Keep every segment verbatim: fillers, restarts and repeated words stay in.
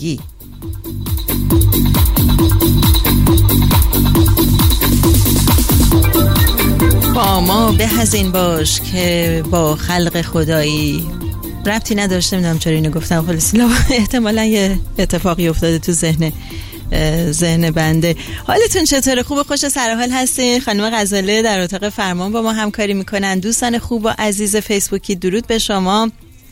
زندگی. با ما به هزین باش که با خلق خدایی. ربطی نداشته، میدونم چرا اینو گفتم، خلاص احتمالا یه اتفاقی افتاده تو ذهن ذهن بنده. حالتون چطوره؟ خوب و خوش سر حال هستین؟ خانم غزاله در اتاق فرمان با ما همکاری میکنن. دوستان خوب و عزیز فیسبوکی، درود به شما.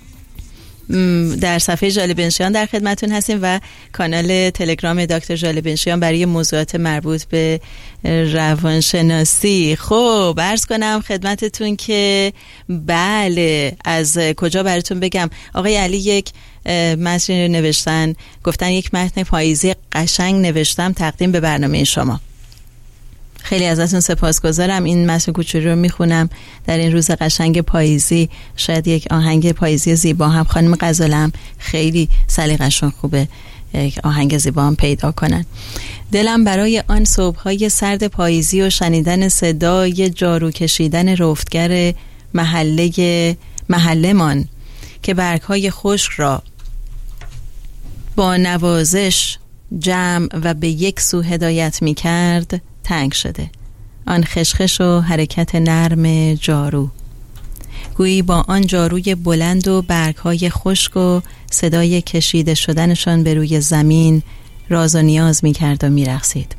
در صفحه ژاله بنشیان در خدمتون هستیم و کانال تلگرام دکتر ژاله بنشیان برای موضوعات مربوط به روانشناسی. خب عرض کنم خدمتتون که بله، از کجا براتون بگم. آقای علی یک متن نوشتن، گفتن یک متن پاییزی قشنگ نوشتم تقدیم به برنامه شما. خیلی ازتون سپاسگزارم. این متن کوچولو رو میخونم در این روز قشنگ پاییزی. شاید یک آهنگ پاییزی زیبا هم خانم غزاله هم خیلی سلیقه‌شون خوبه، یک آهنگ زیبا هم پیدا کنن. دلم برای آن صبح‌های سرد پاییزی و شنیدن صدای جارو کشیدن رفتگر محله محله‌مان که برگ‌های خشک را با نوازش جمع و به یک سو هدایت می‌کرد تنگ شده. آن خشخش و حرکت نرم جارو، گویی با آن جاروی بلند و برگ‌های خشک و صدای کشیده شدنشان به روی زمین راز و نیاز می‌کرد و می‌رقصید.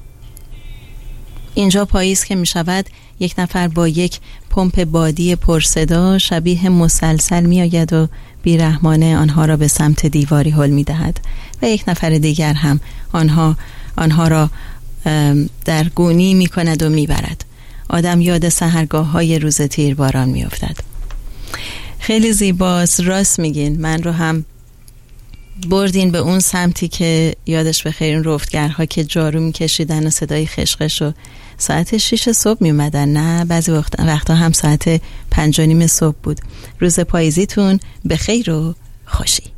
اینجا پاییز که می‌شود یک نفر با یک پمپ بادی پرصدا شبیه مسلسل می‌آید و بیرحمانه آنها را به سمت دیواری هل می‌دهد و یک نفر دیگر هم آنها آنها را در گونی می کند و می برد. آدم یاد سحرگاه های روز تیر باران می افتد. خیلی زیباست، راست میگین. من رو هم بردین به اون سمتی که یادش بخیر اون رفتگرها که جارو می کشیدن و صدای خشخش و ساعت شیش صبح می اومدن. نه، بعضی وقت وقتا هم ساعت پنج و نیم صبح بود. روز پاییزیتون به خیر و خوشی.